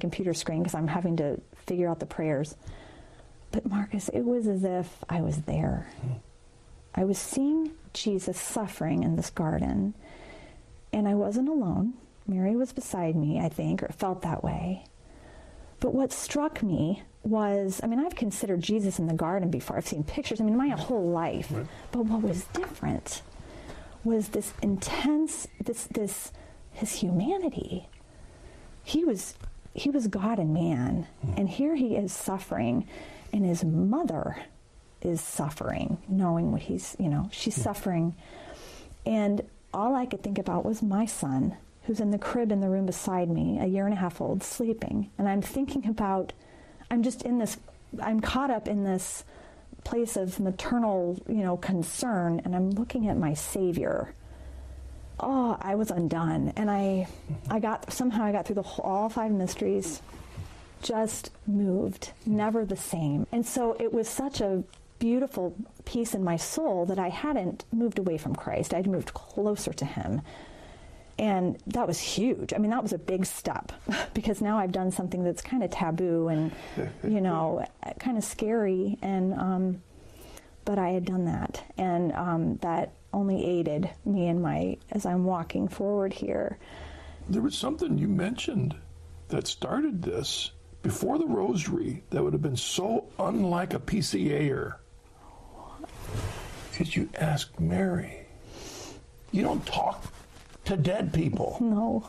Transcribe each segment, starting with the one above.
computer screen because I'm having to figure out the prayers. But Marcus, it was as if I was there. I was seeing Jesus suffering in this garden, and I wasn't alone. Mary was beside me, I think, or it felt that way. But what struck me was, I mean, I've considered Jesus in the garden before. I've seen pictures, I mean, my whole life. Right. But what was different was this intense, his humanity. He was God and man, and here he is suffering, and his mother is suffering, knowing what she's suffering. And all I could think about was my son, who's in the crib in the room beside me, 1.5 years old, sleeping. And I'm thinking about, I'm caught up in this place of maternal, concern, and I'm looking at my Savior. Oh, I was undone. And I got through all 5 mysteries, just moved, never the same. And so it was such a beautiful peace in my soul that I hadn't moved away from Christ. I'd moved closer to him. And that was huge. I mean, that was a big step because now I've done something that's kind of taboo and, kind of scary. And, but I had done that. And that only aided me as I'm walking forward here. There was something you mentioned that started this before the rosary that would have been so unlike a PCA'er. Because you asked Mary. You don't talk to dead people. No.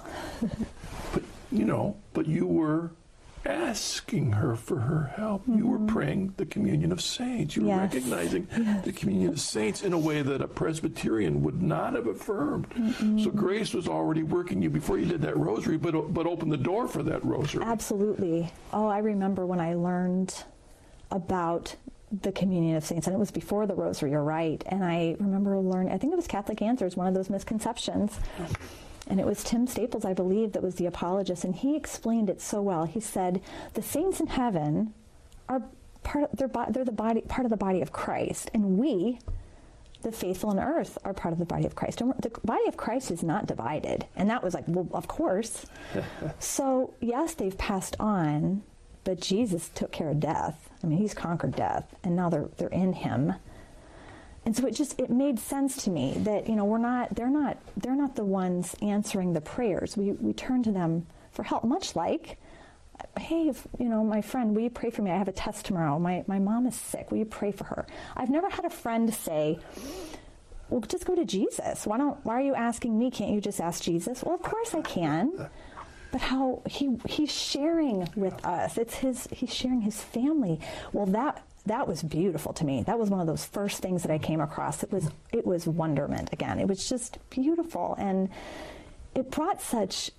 But you were asking her for her help. Mm-hmm. You were praying the communion of saints. You were recognizing the communion of saints in a way that a Presbyterian would not have affirmed. Mm-mm. So grace was already working you before you did that rosary, but opened the door for that rosary. Absolutely. Oh, I remember when I learned about the communion of saints, and it was before the rosary, you're right. And I remember learning, I think it was Catholic Answers, one of those misconceptions. And it was Tim Staples, I believe, that was the apologist, and he explained it so well. He said, the saints in heaven are part of the body of Christ, and we, the faithful on earth, are part of the body of Christ. And the body of Christ is not divided. And that was like, well, of course. So, yes, they've passed on, but Jesus took care of death. I mean, he's conquered death, and now they're in him. And so it made sense to me that, they're not the ones answering the prayers. We turn to them for help, much like, hey, my friend, will you pray for me? I have a test tomorrow. My mom is sick. Will you pray for her? I've never had a friend say, well, just go to Jesus. Why are you asking me? Can't you just ask Jesus? Well, of course I can. But how he's sharing with us. He's sharing his family. Well, that was beautiful to me. That was one of those first things that I came across. It was wonderment again. It was just beautiful, and it brought such.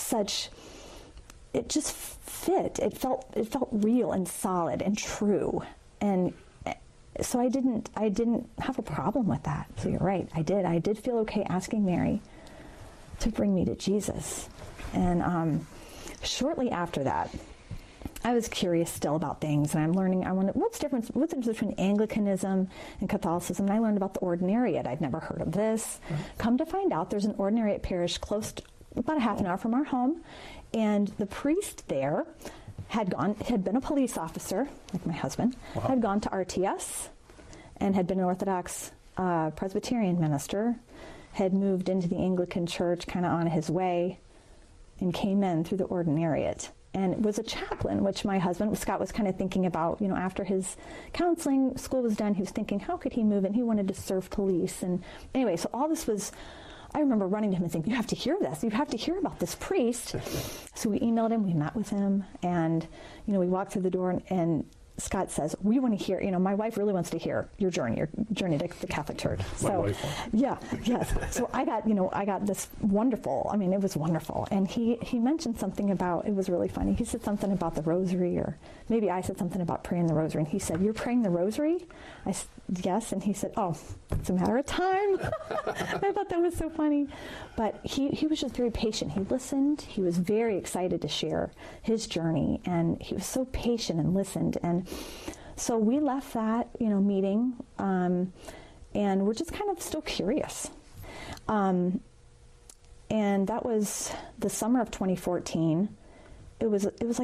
It just fit. It felt real and solid and true, and so I didn't have a problem with that. So you're right. I did feel okay asking Mary to bring me to Jesus, and shortly after that, I was curious still about things, and I'm learning. I wondered what's the difference between Anglicanism and Catholicism. And I learned about the ordinariate. I'd never heard of this. Right. Come to find out, there's an ordinariate parish close to about a half an hour from our home, and the priest there had been a police officer, like my husband, had gone to RTS, and had been an Orthodox Presbyterian minister, had moved into the Anglican Church kind of on his way, and came in through the ordinariate. And was a chaplain, which my husband, Scott, was kind of thinking about, after his counseling school was done, he was thinking, how could he move in? He wanted to serve police. And anyway, so all this was, I remember running to him and saying, you have to hear this. You have to hear about this priest. So we emailed him, we met with him, and, we walked through the door, and Scott says, we want to hear, my wife really wants to hear your journey to the Catholic Church. So, So I got this wonderful, it was wonderful. And he mentioned something about, it was really funny. He said something about the rosary, or maybe I said something about praying the rosary. And he said, you're praying the rosary? I said, yes. And he said, oh, it's a matter of time. I thought that was so funny. But he was just very patient. He listened. He was very excited to share his journey. And he was so patient and listened. And so we left that, meeting, and we're just kind of still curious. And that was the summer of 2014. It was like